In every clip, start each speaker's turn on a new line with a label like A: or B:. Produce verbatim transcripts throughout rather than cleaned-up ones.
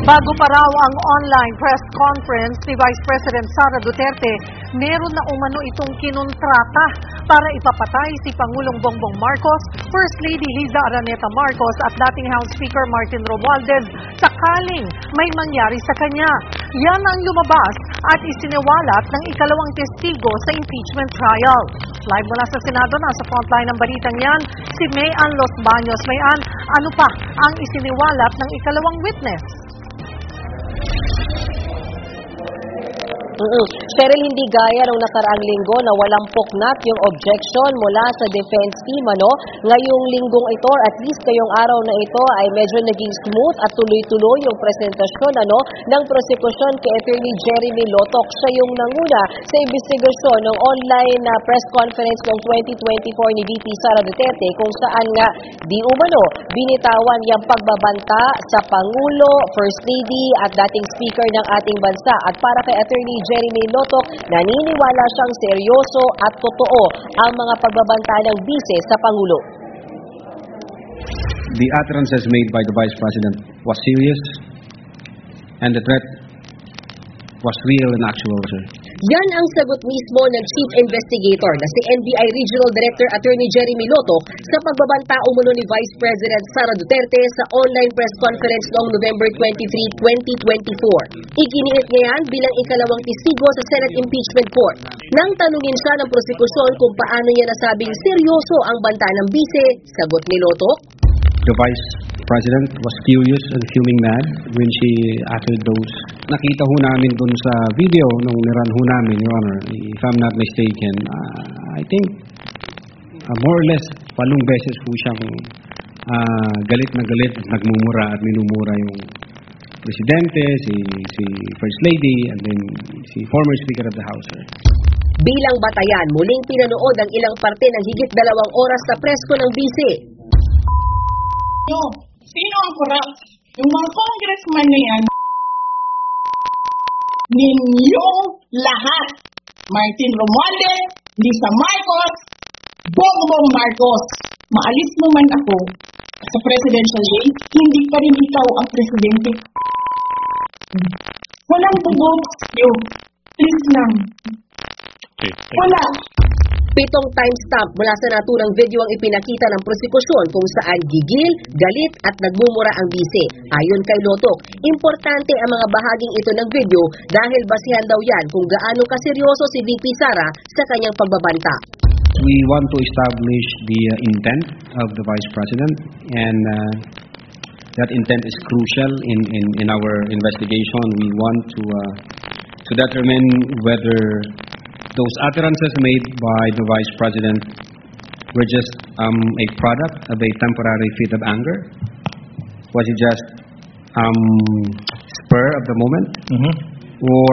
A: Bago pa raw ang online press conference ni Vice President Sara Duterte, meron na umano itong kinontrata para ipapatay si Pangulong Bongbong Marcos, First Lady Liza Araneta Marcos at dating House Speaker Martin Romualdez sakaling may mangyari sa kanya. Yan ang lumabas at isiniwalat ng ikalawang testigo sa impeachment trial. Live mula sa Senado na sa frontline ng balitang yan, si Mayan Los Baños. Mayan, ano pa ang isiniwalat ng ikalawang witness?
B: Mm-mm. Cheryl, hindi gaya ng nakaraang linggo na walang puknat yung objection mula sa defense team, ano? Ngayong linggong ito, or at least ngayong araw na ito, ay medyo naging smooth at tuloy-tuloy yung presentasyon, ano, ng prosekusyon kay Attorney Jeremy Lotok. Siya yung nanguna sa investigasyon ng online na press conference noong twenty twenty-four ni V P Sara Duterte, kung saan nga di umano binitawan yung pagbabanta sa Pangulo, First Lady at dating Speaker ng ating bansa. At para kay Attorney Jeremy Lotok, naniniwala siyang seryoso at totoo ang mga pagbabanta ng bise sa Pangulo.
C: The utterances made by the Vice President was serious and the threat was real and actual, sir.
B: Yan ang sagot mismo ng Chief Investigator na si N B I Regional Director Attorney Jeremy Lotok sa pagbabanta umano ni Vice President Sara Duterte sa online press conference noong November twenty-third, twenty twenty-four. Iginiit niya yan bilang ikalawang testigo sa Senate Impeachment Court. Nang tanungin siya ng prosekusyon kung paano niya nasabing seryoso ang banta ng bise, sagot ni Lotok,
C: The Vice President was furious and fuming mad when she uttered those. Nakita ho namin dun sa video nung niran ho namin, Your Honor, if I'm not mistaken, uh, I think uh, more or less palong beses po siyang uh, galit na galit at nagmumura at minumura yung Presidente, si, si First Lady, and then si former Speaker of the House. Sir.
B: Bilang batayan, muling pinanood ang ilang parte ng higit dalawang oras na presko ng bise.
D: Sino ang corrupt? Yung mga congressman na yan, ninyong lahat. Martin Romualdez, Liza Marcos, Bongbong Marcos. Maalis mo man ako sa presidential day, hindi pa rin ikaw ang presidente. Walang bubog yun. Please lang. Wala.
B: Pitong timestamp mula sa naturang video ang ipinakita ng prosekusyon kung saan gigil, galit at nagmumura ang bise. Ayon kay Lotok, importante ang mga bahaging ito ng video dahil basihan daw yan kung gaano kaseryoso si V P Sara sa kanyang pagbabanta.
C: We want to establish the uh, intent of the Vice President, and uh, that intent is crucial in, in, in our investigation. We want to, uh, to determine whether those utterances made by the Vice President were just um, a product of a temporary fit of anger? Was it just um, spur of the moment?
E: Mm-hmm.
C: Or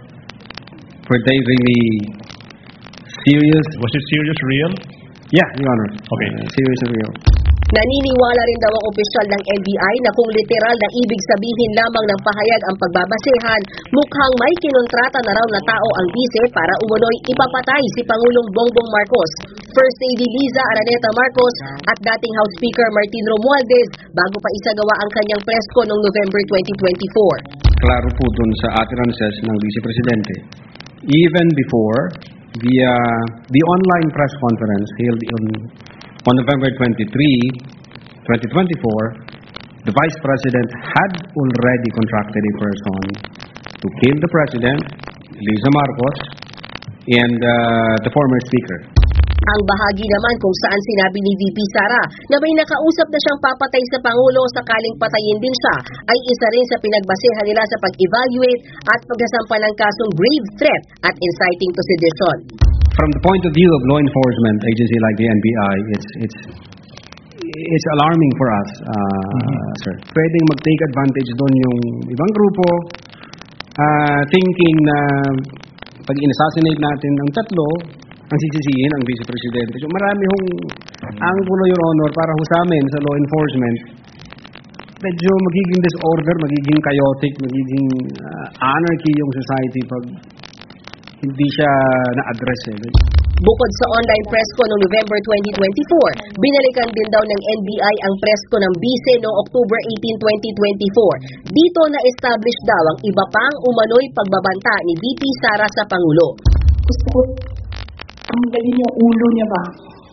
C: were they really serious?
E: Was it serious, real?
C: Yeah, Your Honor.
E: Okay.
C: Uh, serious and real.
B: Naniniwala rin daw ang opisyal ng N B I na kung literal na ibig sabihin lamang ng pahayag ang pagbabasehan, mukhang may kinontrata na raw na tao ang bise para umunoy ipapatay si Pangulong Bongbong Marcos, First Lady Liza Araneta Marcos at dating House Speaker Martin Romualdez bago pa isagawa ang kanyang presko noong November twenty twenty-four. Klaro
C: po dun sa utterances ng Vice Presidente. Even before the, uh, the online press conference held on On November twenty-third, twenty twenty-four, the Vice President had already contracted a person to kill the President, Liza Marcos, and uh, the former Speaker.
B: Ang bahagi naman kung saan sinabi ni V P Sara na may nakausap na siyang papatay sa Pangulo sakaling patayin din siya ay isa rin sa pinagbasehan nila sa pag-evaluate at pagsasampa ng kasong grave threat at inciting to sedition.
C: From the point of view of law enforcement agency like the N B I, it's it's it's alarming for us, uh, mm-hmm. sir. Pwedeng mag-take advantage doon yung ibang grupo, uh, thinking na pag in-assassinate natin ang tatlo, ang sisisihin ang Vice Presidente. So marami hong anggulo, Your Honor, para ho sa amin sa law enforcement. Medyo magiging disorder, magiging chaotic, magiging uh, anarchy yung society pag hindi siya na-address eh.
B: Bukod sa online presko noong November twenty twenty-four, binalikan din daw ng N B I ang presko ng bise noong October eighteenth, twenty twenty-four. Dito na-establish daw ang iba pang umano'y pagbabanta ni V P Sara sa Pangulo.
D: Gusto ko, ang galing yung ulo niya ba?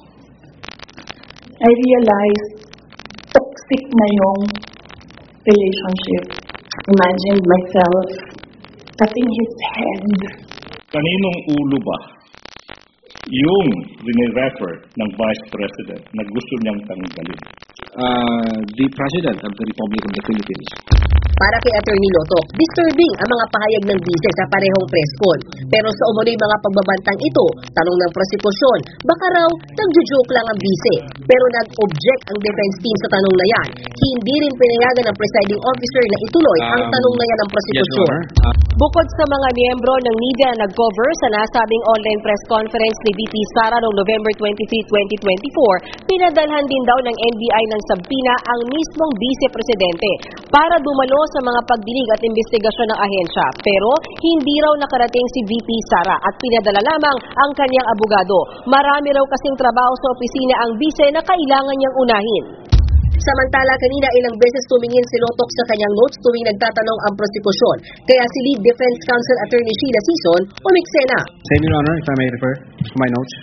D: I realized, toxic na yung relationship. Imagine myself cutting his head.
E: Kaninong ulo ba yung rinirefer ng Vice President na gusto niyang tanggalin?
C: Uh, the President of the Republic of the Philippines.
B: Para kay Attorney Lotok, disturbing ang mga pahayag ng bise sa parehong preskon. Pero sa umano'y mga pagbabantang ito, tanong ng prosekusyon, baka raw nagjo-joke lang ang bise. Pero nag-object ang defense team sa tanong na yan. Hindi rin pinayagan ng presiding officer na ituloy ang
C: Um,
B: tanong na yan ng
C: Yes,
B: prosekusyon.
C: Your Honor. Uh,
B: Bukod sa mga miyembro ng media na nag-cover sa nasabing online press conference ni V P Sara noong November twenty-third, twenty twenty-four, pinadalhan din daw ng N B I ng sabina ang mismong vice-presidente para dumalo sa mga pagdinig at investigasyon ng ahensya. Pero hindi raw nakarating si V P Sara at pinadala lamang ang kanyang abogado. Marami raw kasing trabaho sa opisina ang vice na kailangan niyang unahin. Samantala, kanina ilang beses tumingin si Lotok sa kanyang notes tuwing nagtatanong ang prosekusyon. Kaya si Lead Defense Counsel Attorney Sheila Sison umiksena.
C: Same, Your Honor, if I may refer to my notes.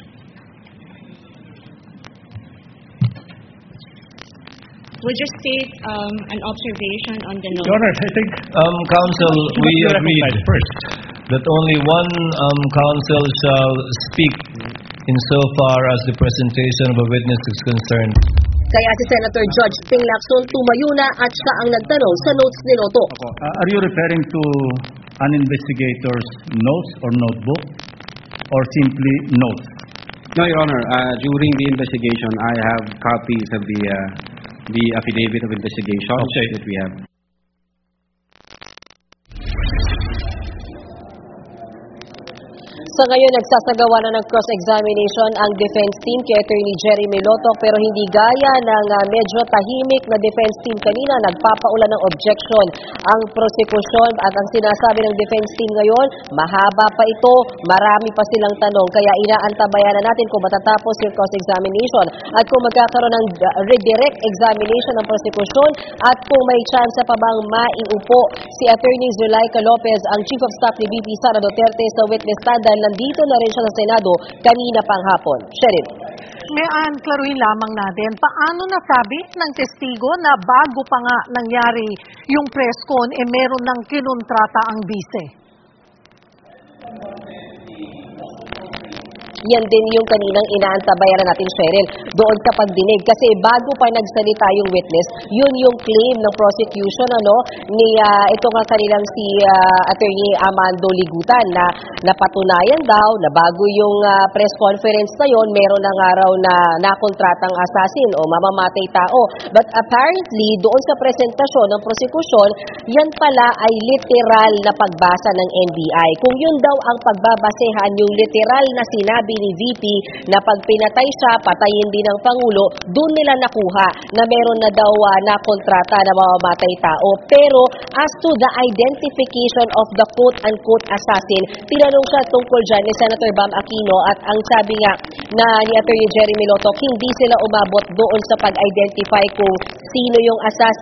F: Would you state um, an observation on the note?
E: Your Honor, I think
G: Um, counsel, we
E: you
G: agreed
E: recognize first.
G: that only one um, counsel shall speak insofar as the presentation of a witness is concerned.
B: Kaya si Senator Judge Ping Lacson tumayo na at siya ang nagtanong sa notes ni Lotok.
H: Uh, are you referring to an investigator's notes or notebook or simply notes?
C: No, Your Honor. Uh, during the investigation, I have copies of the uh, the affidavit of investigation
H: Okay.
C: that we have.
B: Sa ngayon, nagsasagawa na ng cross-examination ang defense team kay Attorney Jeremy Lotok pero hindi gaya ng uh, medyo tahimik na defense team kanina, nagpapaula ng objection ang prosekusyon at ang sinasabi ng defense team ngayon, mahaba pa ito, marami pa silang tanong kaya inaantabayan na natin kung matatapos yung cross-examination at kung magkakaroon ng uh, redirect examination ng prosekusyon at kung may chance pa bang maiupo si Attorney Zulaika Lopez, ang Chief of Staff ni V P Sara Duterte sa witness stand dahil nandito na rin siya sa Senado kanina pang hapon. Sheryl.
A: Mayan, klaruhin lamang natin, paano nasabi ng testigo na bago pa nga nangyari yung press con, eh meron ng kinontrata ang bise?
B: Yan din yung kaninang inaantabayan natin, Sheryl, doon sa pagdinig. Kasi bago pa nagsalita yung witness, yun yung claim ng prosecution ano, ni uh, ito nga kanilang si uh, Attorney Amando Ligutan na napatunayan daw na bago yung uh, press conference na yun, meron ng araw na nakontratang assassin o mamamatay tao. But apparently, doon sa presentasyon ng prosecution, yan pala ay literal na pagbasa ng N B I. Kung yun daw ang pagbabasehan, yung literal na sinabi ni V P na pag pinatay siya, patayin din ng Pangulo, doon nila nakuha na meron na daw uh, na kontrata na mamamatay tao. Pero as to the identification of the quote-unquote assassin, tinanong siya tungkol dyan ni Senator Bam Aquino at ang sabi nga na ni Attorney Jeremy Lotok, hindi sila umabot doon sa pag-identify kung sino yung assassin